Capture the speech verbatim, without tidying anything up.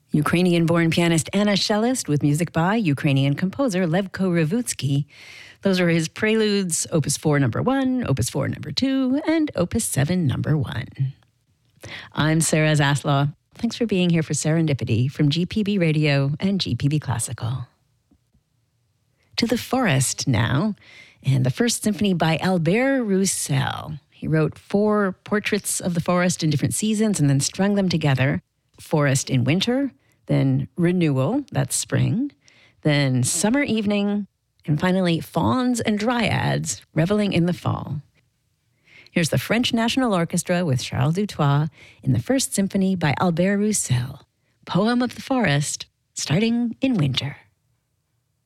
Ukrainian-born pianist Anna Shelest with music by Ukrainian composer Levko Revutsky. Those are his preludes, Opus four number one, Opus four number two, and Opus seven number one. I'm Sarah Zaslaw. Thanks for being here for Serendipity from G P B Radio and G P B Classical. To the Forest now, and the First Symphony by Albert Roussel. He wrote four portraits of the forest in different seasons and then strung them together. Forest in winter, then renewal, that's spring, then summer evening, and finally fauns and dryads reveling in the fall. Here's the French National Orchestra with Charles Dutoit in the First Symphony by Albert Roussel, Poem of the Forest, starting in winter.